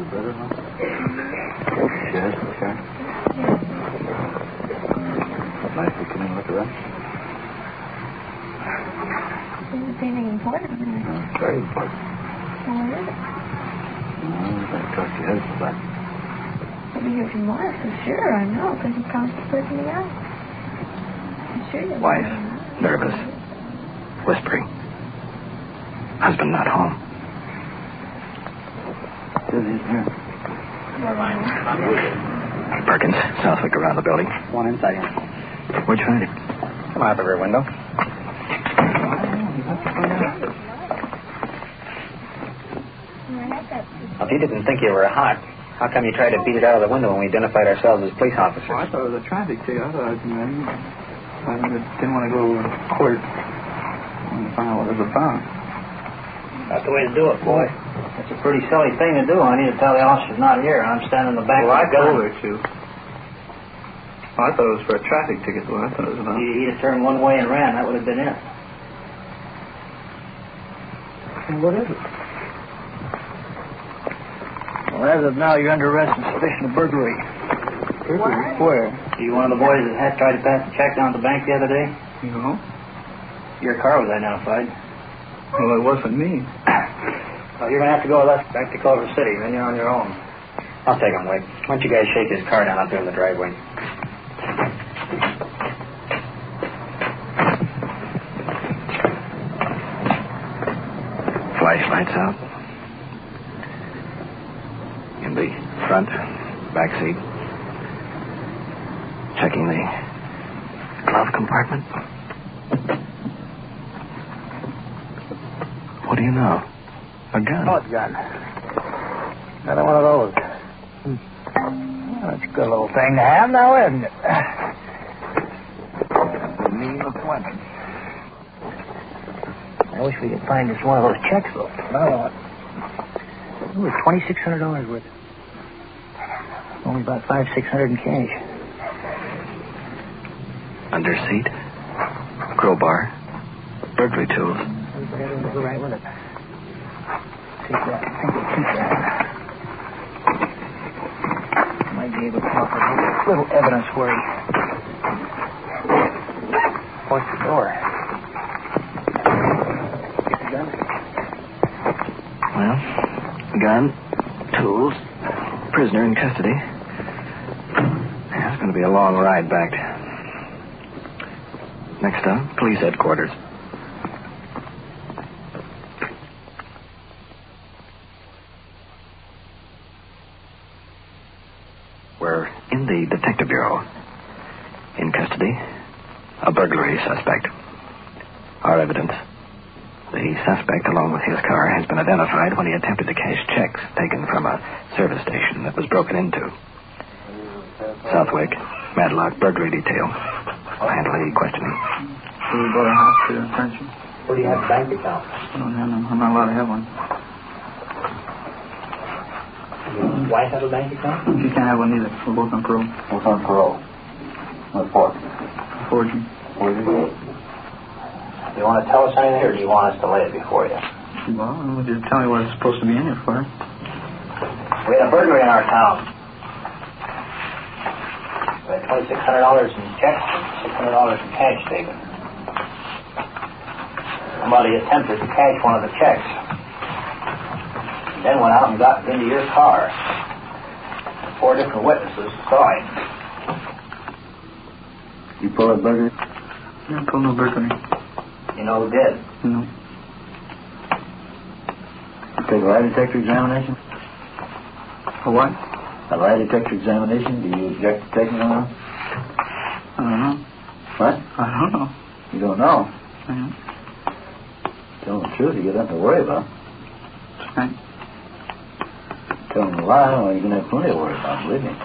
better, huh? Yes, okay. Nice to come in and look around. Is anything important? It's very important. What is it? I'm going to talk to your husband about it. I'll be here tomorrow for sure, I know, because he promised to put me out. I'm sure you'll Wife, nervous, whispering. Husband not home. He's here. Perkins, Southwick around the building. One inside here. Where'd you find him? Come out the rear window. If you didn't think you were hot, how come you tried to beat it out of the window when we identified ourselves as police officers? Well, I thought it was a traffic ticket. I thought I didn't want to go to court. I wanted to find out what it was about. That's the way to do it, boy. It's a pretty silly thing to do. I need to tell the officer's not here, and I'm standing in the back Well, with I the gun. told her to. Well, I thought it was for a traffic ticket, though. I thought it was about... He'd have turned one way and ran. That would have been it. Well, what is it? Well, as of now, you're under arrest on suspicion of burglary. Burglary? Where? You one of the boys that had tried to pass the check down at the bank the other day? No. Your car was identified. Well, it wasn't me. Well, you're going to have to go with us back to Culver City. Then you're on your own. I'll take him, Wade. Why don't you guys shake his car down out there in the driveway? Flashlights out. In the front, back seat. Checking the glove compartment. What do you know? A gun. Oh, it's a gun. Another one of those. Well, that's a good little thing to have now, isn't it? The meanest weapon. I wish we could find just one of those checks, though. No. It was $2,600 worth. Only about $500-600 in cash. Under seat. Crowbar. Burglary tools. Everything was right with it. Take that. I think we'll keep that. Might be able to offer a little evidence where he forced the door. Get the gun? Well, gun, tools, prisoner in custody. Yeah, it's going to be a long ride back. Next stop, police headquarters. We're in the Detective Bureau. In custody, a burglary suspect. Our evidence. The suspect, along with his car, has been identified when he attempted to cash checks taken from a service station that was broken into. Southwick, Madlock, burglary detail. I'll handle the questioning. So we bought a house here in Frenchman. Where do you have a bank account? I don't have none. I'm not allowed to have one. Your wife have a bank account? She can't have one either. We're both on parole. What's on parole? What for? Forgery. Do you want to tell us anything, or do you want us to lay it before you? Well, just tell me what it's supposed to be in here for. We had a burglary in our town. We had $2,600 in checks and $600 in cash taken. Somebody attempted to cash one of the checks. Then went out and got into your car. 4 different witnesses saw him. You pull a burglary? Yeah, pull no burglary. You know who did? No. You take a lie detector examination? A what? A lie detector examination? Do you object to taking one? I don't know. What? I don't know. You don't know? Yeah. Tell them the truth, you got nothing to worry about. Right. Tell them a lie, well, you're going to have plenty to worry about, believe me.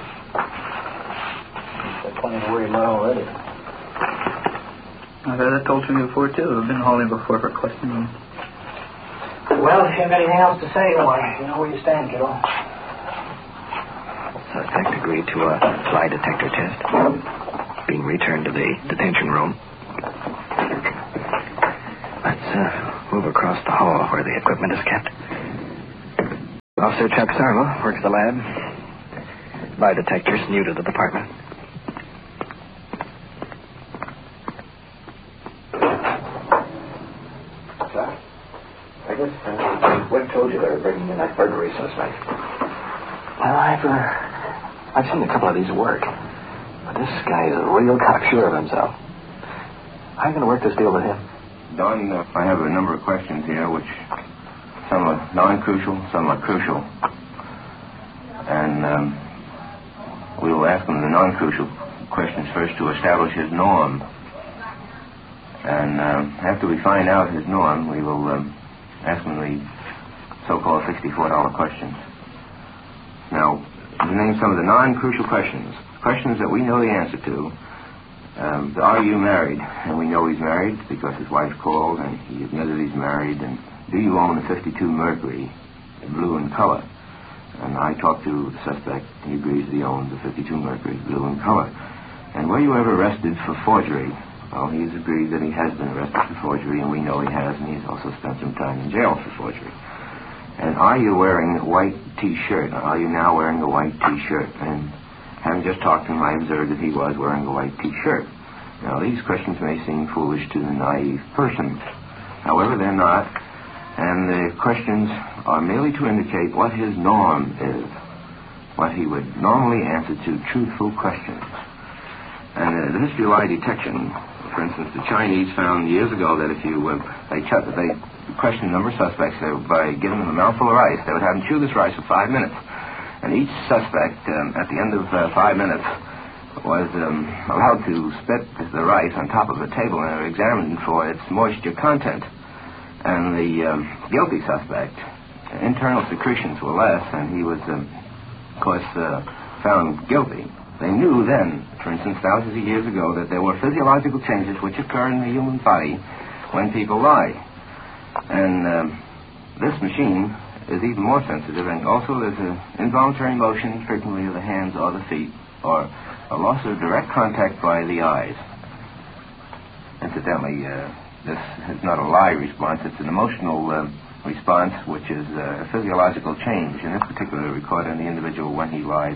There's plenty to worry about already. I've had that told to me before, too. I've been hauling before for questioning. Well, if you have anything else to say, why, you know where you stand, kiddo. Suspect agreed to a lie detector test. Being returned to the detention room. Let's move across the hall where the equipment is kept. Officer Chuck Sarlo works the lab. Lie detector's new to the department. Sir, I guess what told you they were bringing in that burglary suspect? Well, I've seen a couple of these work. But this guy is a real cocksure of himself. How are you going to work this deal with him? Don, I have a number of questions here, which some are non-crucial, some are crucial. And we will ask him the non-crucial questions first to establish his norm. And after we find out his norm, we will ask him the so-called $64 questions. Now, to name some of the non-crucial questions that we know the answer to. Are you married? And we know he's married because his wife called and he admitted he's married. And do you own a 52 Mercury, blue in color? And I talked to the suspect. He agrees that he owns a 52 Mercury, blue in color. And were you ever arrested for forgery? Well, he's agreed that he has been arrested for forgery, and we know he has, and he's also spent some time in jail for forgery. And are you wearing a white T-shirt? Are you now wearing a white T-shirt? And having just talked to him, I observed that he was wearing a white T-shirt. Now, these questions may seem foolish to the naive person. However, they're not. And the questions are merely to indicate what his norm is, what he would normally answer to truthful questions. And the history of lie detection, for instance, the Chinese found years ago that if you they questioned a number of suspects by giving them a mouthful of rice, they would have them chew this rice for 5 minutes. And each suspect, at the end of 5 minutes, was allowed to spit the rice on top of a table and examined for its moisture content. And the guilty suspect, internal secretions were less, and he was, of course, found guilty. They knew then, for instance, thousands of years ago, that there were physiological changes which occur in the human body when people lie. And this machine is even more sensitive, and also there's an involuntary motion frequently of the hands or the feet, or a loss of direct contact by the eyes. Incidentally, this is not a lie response, it's an emotional response, which is a physiological change. In this particular record, in the individual, when he lies,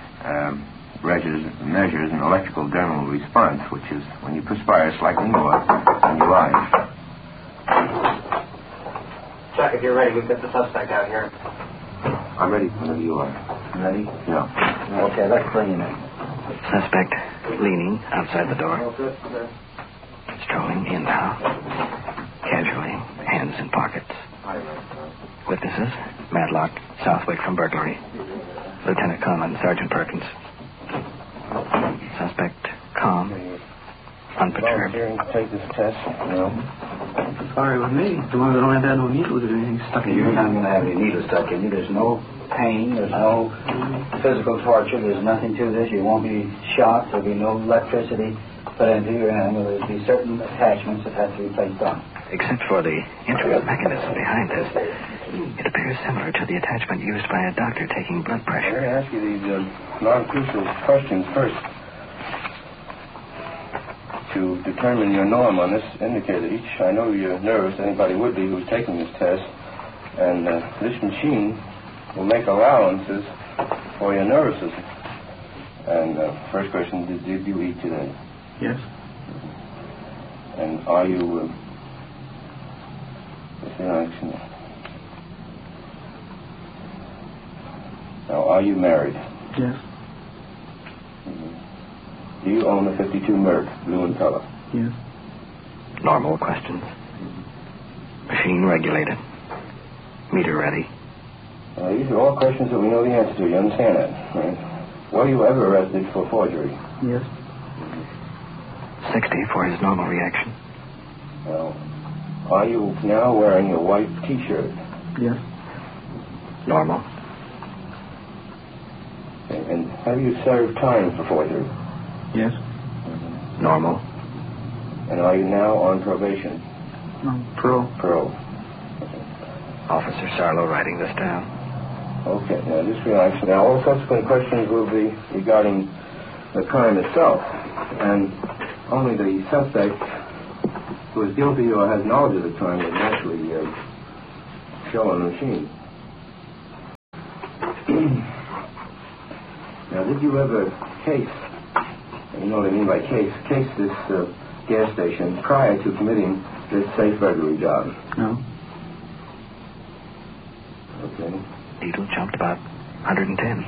measures an electrical dermal response, which is when you perspire slightly more when you lie. Chuck, if you're ready, we've got the suspect out here. I'm ready whenever you are. Ready? Yeah. Okay, let's bring him in. Suspect leaning outside the door. Strolling in now. Casually, hands in pockets. Witnesses, Matlock, Southwick from burglary. Lieutenant Conlon, Sergeant Perkins. Suspect calm, unperturbed. Take this test. No. Sorry with me. The ones that don't have to have no needles or anything stuck in You're your not going to have any needles stuck in you. There's no pain. There's no physical torture. There's nothing to this. You won't be shot. There'll be no electricity put into your hand. There'll be certain attachments that have to be placed on. Except for the intricate mechanism behind this, it appears similar to the attachment used by a doctor taking blood I'm pressure. going to ask you these non-crucial questions first to determine your norm on this indicator. I know you're nervous, anybody would be who's taking this test, and this machine will make allowances for your nervousness. And first question, did you eat today? Yes. And are you... Now, are you married? Yes. Mm-hmm. Do you own a 52 Merc, blue in color? Yes. Normal questions. Machine regulated. Meter ready. These are all questions that we know the answer to. You understand that, right? Were you ever arrested for forgery? Yes. 60 for his normal reaction. Now, are you now wearing a white T-shirt? Yes. Normal. Okay. And have you served time for forgery? Yes. Normal. And are you now on probation? Pro. Okay. Officer Sarlo writing this down. Okay, now just relax. Now, all subsequent questions will be regarding the crime itself. And only the suspect who is guilty or has knowledge of the crime will naturally show on the machine. Now, did you ever case, you know what I mean by case this gas station prior to committing this safe burglary job? No. Okay. Needle jumped about 110.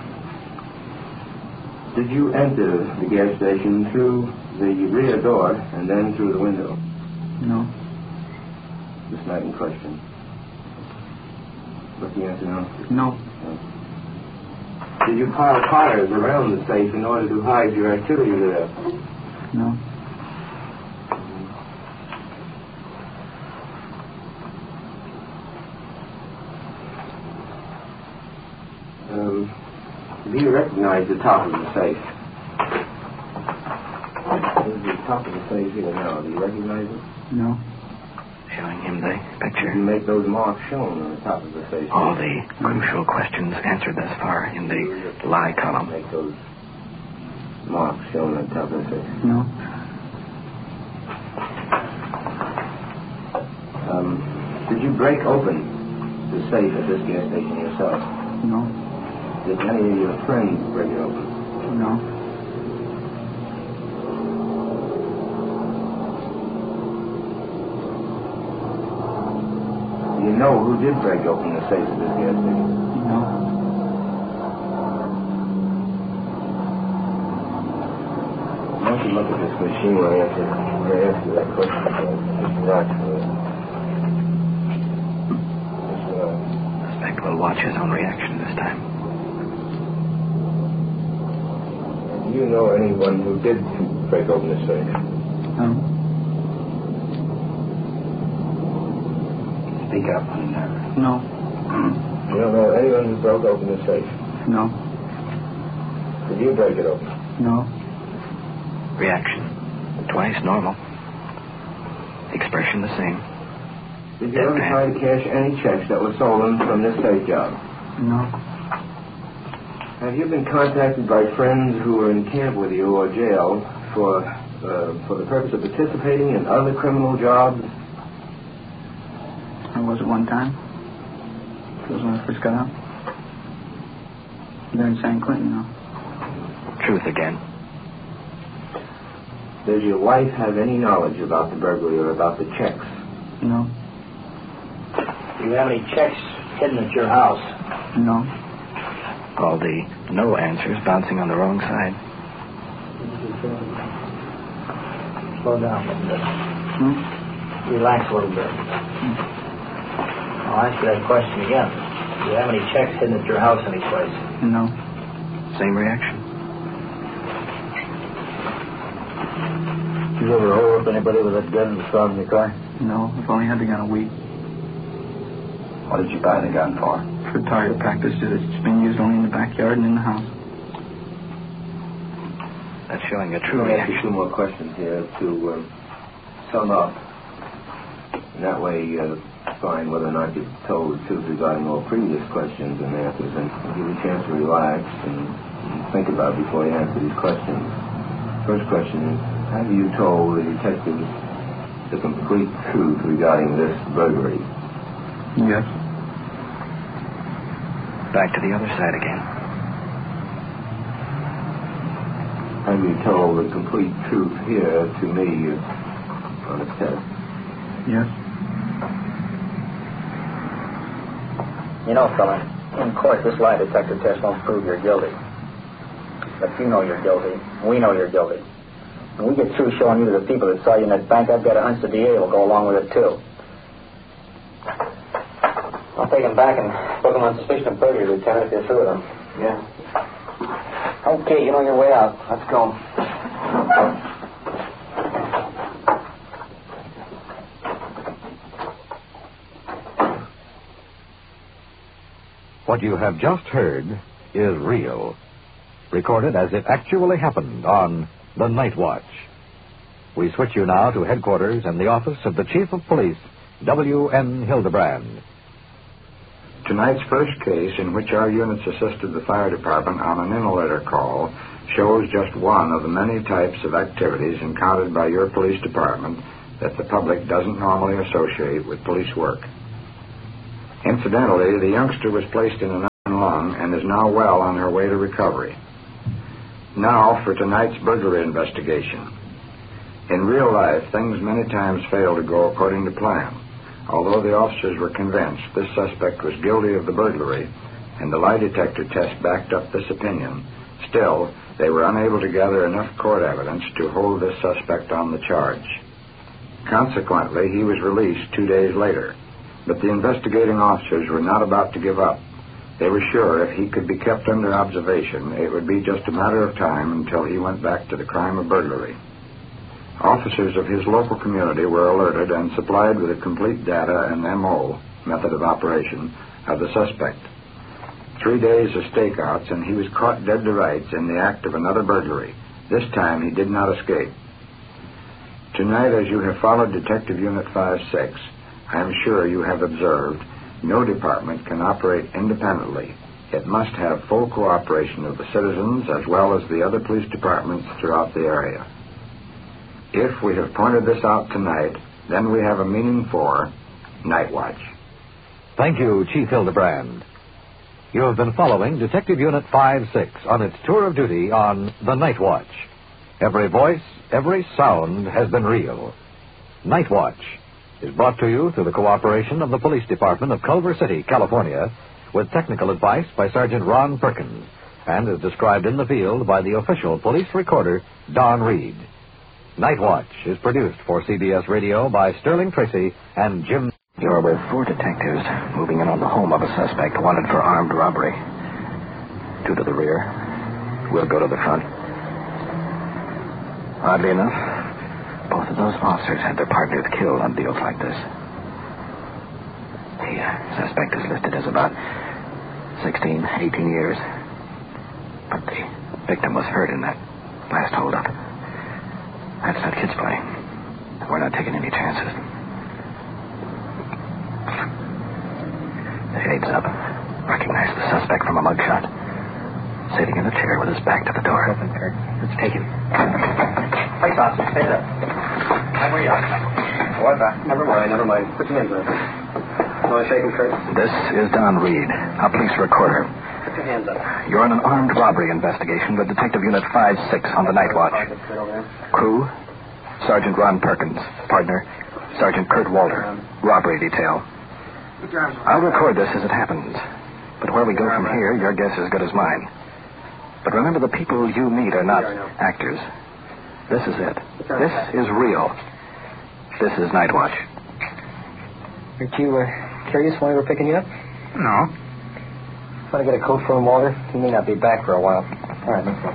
Did you enter the gas station through the rear door and then through the window? No. This night in question. What's the answer now? No. Did you pile tires around the safe in order to hide your activity there? No. Do you recognize the top of the safe? This is the top of the safe here now. Do you recognize it? No. Showing him the picture. You make those marks shown on the top of the safe. All the crucial questions answered thus far in the lie column. Make those marks shown on the top of the safe. No. Did you break open the safe at this gas station yourself? No. Did any of your friends break it open? No. Do you know who did break open the safe at this gas station? No. Why don't you look at this machine when I answer that question? Just watch for it. Suspect will watch his own reaction this time. Do you know anyone who did break open the safe? No. Speak up. No. You don't know anyone who broke open the safe? No. Did you break it open? No. Reaction. Twice normal. Expression the same. Did you ever try to cash any checks that were stolen from this safe job? No. Have you been contacted by friends who were in camp with you or jail for the purpose of participating in other criminal jobs? I was at one time. That was when I first got out. They're in San Quentin now. Truth again. Does your wife have any knowledge about the burglary or about the checks? No. Do you have any checks hidden at your house? No. All the no answers bouncing on the wrong side. Slow down a little bit. Relax a little bit. I'll ask you that question again. Do you have any checks hidden at your house anyplace? No. Same reaction. You ever hold up anybody with that gun in the front of your car? No. I've only had the gun a week. What did you buy the gun for? For target practice. It's been used only in the backyard and in the house. That's showing a true Let me ask you reaction. two more questions here to sum up. And that way find whether or not you've told the truth regarding all previous questions and answers, and give you a chance to relax and think about it before you answer these questions. First question is, have you told the detectives the complete truth regarding this burglary? Yes. Back to the other side again. Have you told the complete truth here to me on a test? Yes. You know, fella, in court, this lie detector test won't prove you're guilty. But you know you're guilty. We know you're guilty. When we get through showing you to the people that saw you in that bank, I've got a hunch the DA will go along with it, too. I'll take him back and put him on suspicion of burglary, Lieutenant, if you're through with him. Yeah. Okay, you're on your way out. Let's go. What you have just heard is real, recorded as it actually happened on The Night Watch. We switch you now to headquarters and the office of the Chief of Police, W.N. Hildebrand. Tonight's first case, in which our units assisted the fire department on an interletter call, shows just one of the many types of activities encountered by your police department that the public doesn't normally associate with police work. Incidentally, the youngster was placed in an lung and is now well on her way to recovery. Now for tonight's burglary investigation. In real life, things many times fail to go according to plan. Although the officers were convinced this suspect was guilty of the burglary, and the lie detector test backed up this opinion, still, they were unable to gather enough court evidence to hold this suspect on the charge. Consequently, he was released 2 days later. But the investigating officers were not about to give up. They were sure if he could be kept under observation, it would be just a matter of time until he went back to the crime of burglary. Officers of his local community were alerted and supplied with the complete data and MO, method of operation, of the suspect. 3 days of stakeouts, and he was caught dead to rights in the act of another burglary. This time he did not escape. Tonight, as you have followed Detective Unit 5-6, I am sure you have observed no department can operate independently. It must have full cooperation of the citizens as well as the other police departments throughout the area. If we have pointed this out tonight, then we have a meaning for Night Watch. Thank you, Chief Hildebrand. You have been following Detective Unit 5-6 on its tour of duty on The Night Watch. Every voice, every sound has been real. Night Watch is brought to you through the cooperation of the Police Department of Culver City, California, with technical advice by Sergeant Ron Perkins, and is described in the field by the official police recorder, Don Reed. Night Watch is produced for CBS Radio by Sterling Tracy and Jim. You're with 4 detectives moving in on the home of a suspect wanted for armed robbery. 2 to the rear. We'll go to the front. Oddly enough, both of those officers had their partners killed on deals like this. The suspect is listed as about 16, 18 years. But the victim was hurt in that last holdup. That's not kid's play. We're not taking any chances. The shades up. Recognize the suspect from a mugshot. Sitting in a chair with his back to the door. Open, Kurt. Let's take him. Place officer, stand up. Hi, where you are? What? Never mind. Put your hands up. You want to shake him, Kurt? This is Don Reed, a police recorder. Put your hands up. You're on an armed robbery investigation with Detective Unit 5-6 on the Night Watch. Crew, Sergeant Ron Perkins. Partner, Sergeant Kurt Walter. Robbery detail. I'll record this as it happens. But where we go from here, your guess is as good as mine. But remember, the people you meet are not actors. This is it. This is real. This is Night Watch. Aren't you curious why we're picking you up? No. Want to get a coat for him, Walter? He may not be back for a while. All right, let's go.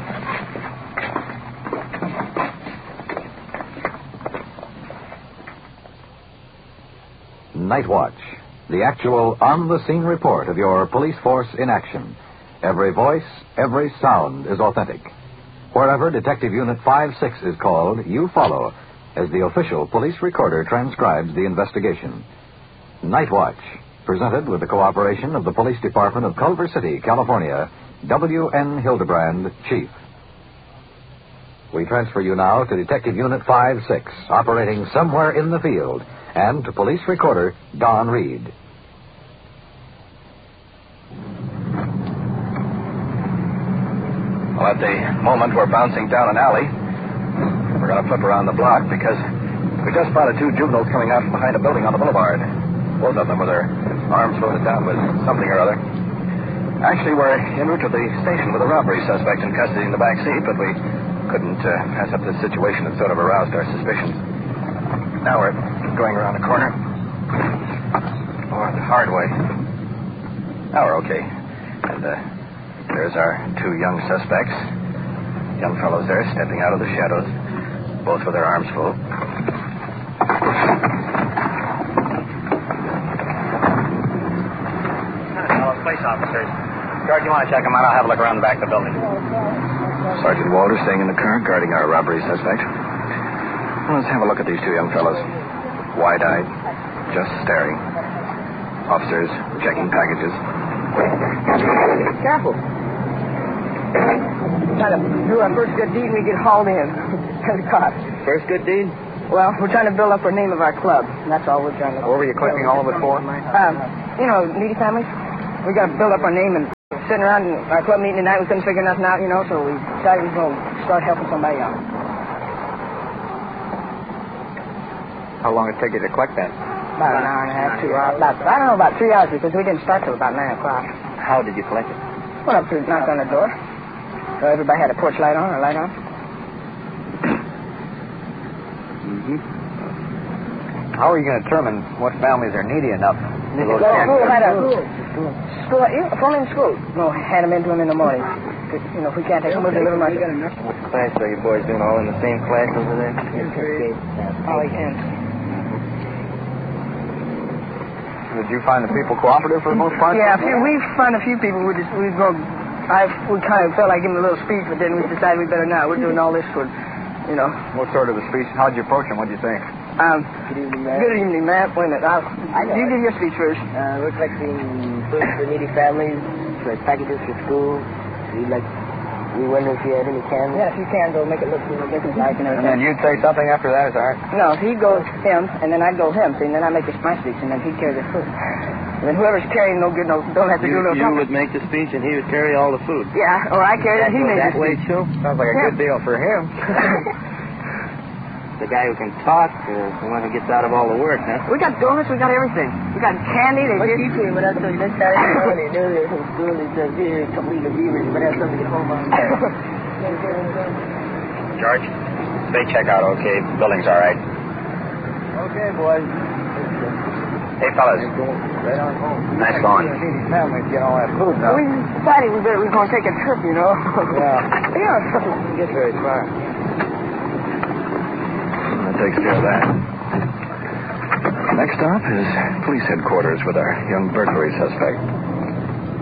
Night Watch, the actual on-the-scene report of your police force in action. Every voice, every sound is authentic. Wherever Detective Unit 5-6 is called, you follow as the official police recorder transcribes the investigation. Night Watch, presented with the cooperation of the Police Department of Culver City, California, W.N. Hildebrand, Chief. We transfer you now to Detective Unit 5-6, operating somewhere in the field, and to police recorder Don Reed. Well, at the moment, we're bouncing down an alley. We're going to flip around the block because we just spotted 2 juveniles coming out from behind a building on the boulevard. Both of them with their arms loaded down with something or other. Actually, we're en route to the station with a robbery suspect in custody in the back seat, but we couldn't pass up this situation that sort of aroused our suspicions. Now we're going around the corner. Or the hard way. Now we're okay. And there's our 2 young suspects. Young fellows there stepping out of the shadows, both with their arms full. Police officers. George, you want to check them out? I'll have a look around the back of the building. Sergeant Walter staying in the car, guarding our robbery suspect. Well, let's have a look at these 2 young fellows. Wide-eyed, just staring. Officers checking packages. Careful. Trying to do our first good deed and we get hauled in. And caught. First good deed? Well, we're trying to build up our name of our club. And that's all we're trying to do. What were you collecting all of it for? Needy families. We got to build up our name and sitting around in our club meeting tonight. We couldn't figure nothing out, you know, so we decided we were going to start helping somebody out. How long did it take you to collect that? About an hour and a half, 2 hours. I don't know, about 3 hours because we didn't start till about 9 o'clock. How did you collect it? Went up to knock on the door. So everybody had a porch light on, a light on. How are you going to determine what families are needy enough? School had a school, phone in school. No, hand them into them in the morning. You know, if we can't take them, we'll deliver them. What class are you boys doing? All in the same class over there? All we can. Did you find the people cooperative for the most part? Yeah, we found a few people. We kind of felt like giving them a little speech, but then we decided we better not. We're doing all this for, you know. What sort of a speech? How'd you approach them? What'd you think? Good evening, Matt. Wait a minute. You give your speech first. We're collecting food for needy families, for packages for school. We wonder if you had any cans. Yeah, if you can, go make it look, you know, business like and And everything. then you'd say something after that, is that right? No, he'd go him, and then I'd go him. See, and then I'd make my speech, and then he'd carry the food. And then whoever's carrying don't have to do no You talking. would make the speech and he would carry all the food. Yeah, or I carry it, he made the That way speech. too? Sounds like a good deal for him. The guy who can talk, the one who gets out of all the work, huh? We got donuts, we got everything. We got candy. What you came when I told you this Saturday morning earlier from school, he said, here, a couple of beavers, you better have something to get home on. George, they check out okay. Building's all right. Okay, boys. Hey, fellas. Right on home. Nice going. These families get all that food now. We decided we were going to take a trip, you know. Yeah. Yeah. Didn't get very far. That takes care of that. Next stop is police headquarters with our young burglary suspect.